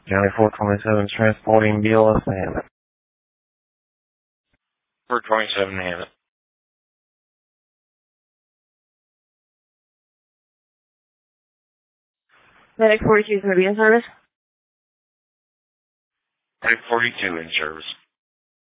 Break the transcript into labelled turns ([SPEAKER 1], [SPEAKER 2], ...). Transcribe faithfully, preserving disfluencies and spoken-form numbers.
[SPEAKER 1] County four twenty-seven transporting B L S to Hammett. four twenty-seven Hammett.
[SPEAKER 2] Medic forty-two is going to be in service.
[SPEAKER 1] Medic forty-two in service.